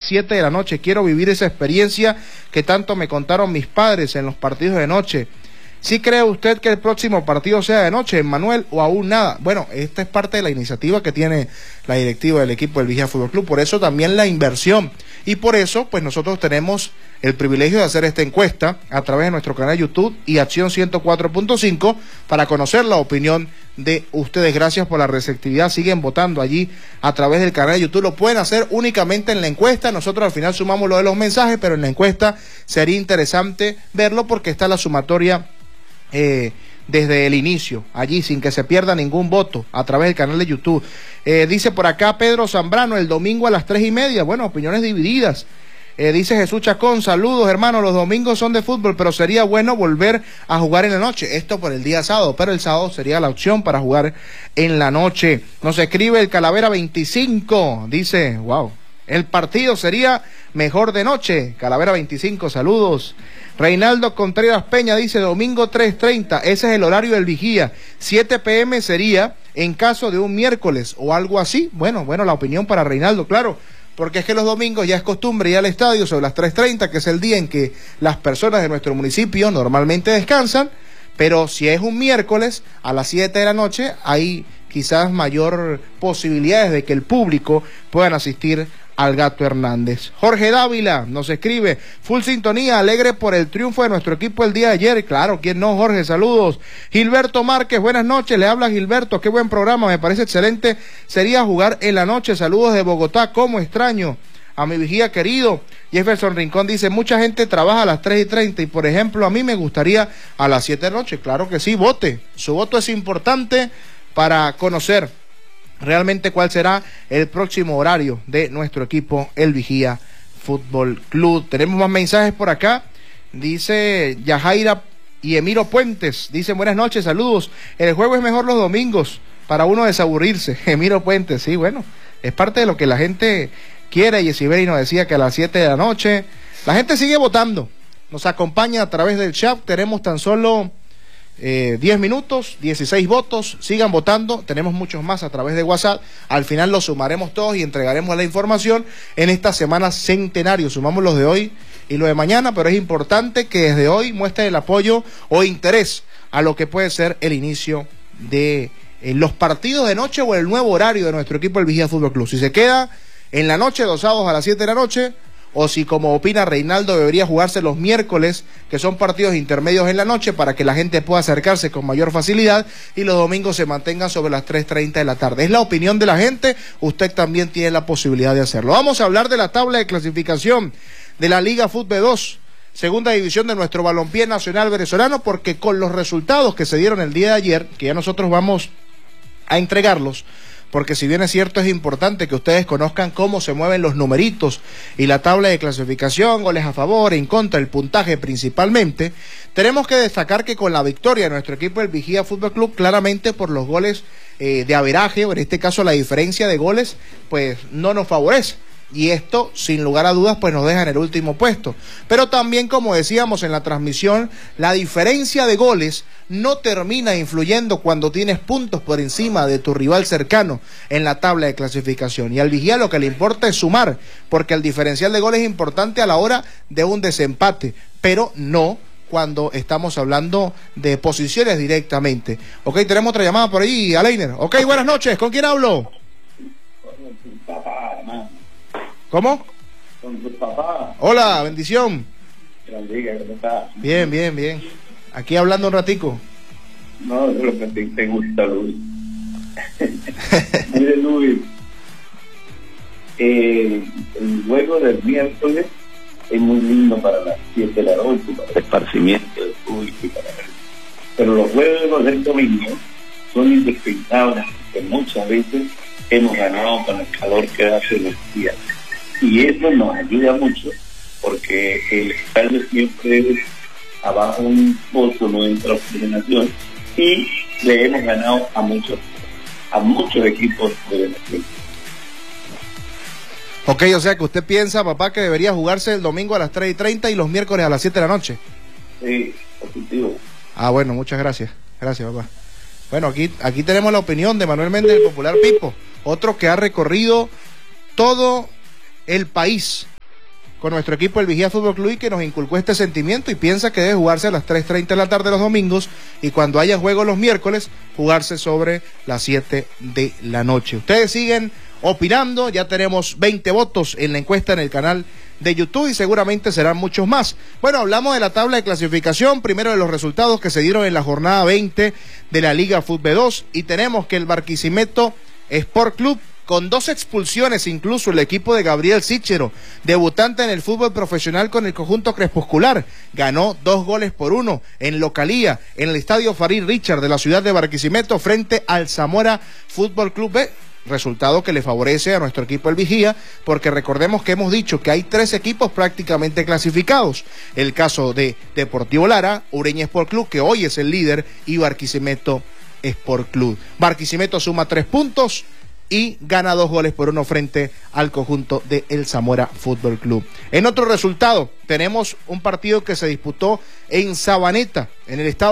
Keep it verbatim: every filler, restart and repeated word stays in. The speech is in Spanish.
siete de la noche. Quiero vivir esa experiencia que tanto me contaron mis padres en los partidos de noche. ¿Sí cree usted que el próximo partido sea de noche, Manuel, o aún nada? Bueno, esta es parte de la iniciativa que tiene la directiva del equipo del Vigía Fútbol Club, por eso también la inversión, y por eso pues nosotros tenemos el privilegio de hacer esta encuesta a través de nuestro canal de YouTube y Acción ciento cuatro punto cinco para conocer la opinión de ustedes. Gracias por la receptividad, siguen votando allí a través del canal de YouTube, lo pueden hacer únicamente en la encuesta, nosotros al final sumamos lo de los mensajes, pero en la encuesta sería interesante verlo porque está la sumatoria Eh, desde el inicio, allí sin que se pierda ningún voto a través del canal de YouTube. Eh, dice por acá Pedro Zambrano, el domingo a las tres y media, bueno, opiniones divididas. Eh, dice Jesús Chacón, saludos hermano, los domingos son de fútbol, pero sería bueno volver a jugar en la noche, esto por el día sábado, pero el sábado sería la opción para jugar en la noche. Nos escribe el Calavera veinticinco, dice, wow, el partido sería mejor de noche, Calavera veinticinco, saludos. Reinaldo Contreras Peña dice, domingo tres treinta, ese es el horario del Vigía, siete pe eme sería en caso de un miércoles o algo así. Bueno, bueno, la opinión para Reinaldo, claro, porque es que los domingos ya es costumbre ir al estadio sobre las tres treinta, que es el día en que las personas de nuestro municipio normalmente descansan, pero si es un miércoles a las siete de la noche, hay quizás mayor posibilidades de que el público puedan asistir al Gato Hernández. Jorge Dávila nos escribe, full sintonía, alegre por el triunfo de nuestro equipo el día de ayer. Claro, ¿quién no, Jorge? Saludos. Gilberto Márquez, buenas noches, le habla Gilberto, qué buen programa, me parece excelente, sería jugar en la noche. Saludos de Bogotá, cómo extraño a mi Vigía querido. Jefferson Rincón dice, mucha gente trabaja a las tres y treinta y por ejemplo a mí me gustaría a las siete de la noche. Claro que sí, vote, su voto es importante para conocer realmente cuál será el próximo horario de nuestro equipo, el Vigía Fútbol Club. Tenemos más mensajes por acá, dice Yajaira y Emiro Puentes, dice buenas noches, saludos, el juego es mejor los domingos para uno desaburrirse. Emiro Puentes, sí, bueno, es parte de lo que la gente quiere. Yesiberi nos decía que a las siete de la noche, la gente sigue votando, nos acompaña a través del chat, tenemos tan solo Eh, diez minutos, dieciséis votos, sigan votando, tenemos muchos más a través de WhatsApp, al final los sumaremos todos y entregaremos la información en esta semana centenario, sumamos los de hoy y los de mañana, pero es importante que desde hoy muestren el apoyo o interés a lo que puede ser el inicio de eh, los partidos de noche o el nuevo horario de nuestro equipo el Vigía Fútbol Club, si se queda en la noche, los sábados a las siete de la noche, o si como opina Reinaldo debería jugarse los miércoles, que son partidos intermedios en la noche para que la gente pueda acercarse con mayor facilidad y los domingos se mantengan sobre las tres treinta de la tarde. Es la opinión de la gente, usted también tiene la posibilidad de hacerlo. Vamos a hablar de la tabla de clasificación de la Liga Fútbol dos, segunda división de nuestro balompié nacional venezolano, porque con los resultados que se dieron el día de ayer, que ya nosotros vamos a entregarlos, porque si bien es cierto es importante que ustedes conozcan cómo se mueven los numeritos y la tabla de clasificación, goles a favor, en contra, el puntaje principalmente, tenemos que destacar que con la victoria de nuestro equipo el Vigía Fútbol Club, claramente por los goles eh, de averaje, o en este caso la diferencia de goles, pues no nos favorece. Y esto, sin lugar a dudas, pues nos deja en el último puesto. Pero también, como decíamos en la transmisión, la diferencia de goles no termina influyendo cuando tienes puntos por encima de tu rival cercano en la tabla de clasificación. Y al Vigía lo que le importa es sumar, porque el diferencial de goles es importante a la hora de un desempate, pero no cuando estamos hablando de posiciones directamente. Ok, tenemos otra llamada por ahí, Aleiner. Ok, buenas noches, ¿con quién hablo? Papá, hermano. ¿Cómo? Con tu papá. Hola, bendición. Bendiga, ¿cómo estás? Bien, bien, bien. Aquí hablando un ratico. No, eso es lo que te, te gusta, Luis. Mire, Luis, eh, el juego del miércoles es muy lindo para las siete de la noche, para el esparcimiento del público y para ver. Pero los juegos del domingo son indispensables, porque muchas veces hemos ganado con el calor que hace los días. Y eso nos ayuda mucho, porque el estadio siempre es abajo un pozo, no entra oxigenación, y le hemos ganado a muchos, a muchos equipos de Venezuela. Ok, o sea que usted piensa, papá, que debería jugarse el domingo a las tres y treinta y los miércoles a las siete de la noche. Sí, positivo. Ah, bueno, muchas gracias. Gracias, papá. Bueno, aquí, aquí tenemos la opinión de Manuel Méndez, el popular Pipo, otro que ha recorrido todo el país con nuestro equipo el Vigía Fútbol Club y que nos inculcó este sentimiento y piensa que debe jugarse a las tres treinta de la tarde los domingos y cuando haya juegos los miércoles jugarse sobre las siete de la noche. Ustedes siguen opinando, ya tenemos veinte votos en la encuesta en el canal de YouTube y seguramente serán muchos más. Bueno, hablamos de la tabla de clasificación, primero de los resultados que se dieron en la jornada veinte de la Liga Fútbol dos y tenemos que el Barquisimeto Sport Club, con dos expulsiones, incluso el equipo de Gabriel Sichero, debutante en el fútbol profesional con el conjunto crepuscular, ganó dos goles por uno en localía, en el estadio Farid Richard de la ciudad de Barquisimeto, frente al Zamora Fútbol Club B. Resultado que le favorece a nuestro equipo el Vigía, porque recordemos que hemos dicho que hay tres equipos prácticamente clasificados. El caso de Deportivo Lara, Ureña Sport Club, que hoy es el líder, y Barquisimeto Sport Club. Barquisimeto suma tres puntos y gana dos goles por uno frente al conjunto de el Zamora Fútbol Club. En otro resultado, tenemos un partido que se disputó en Sabaneta, en el estado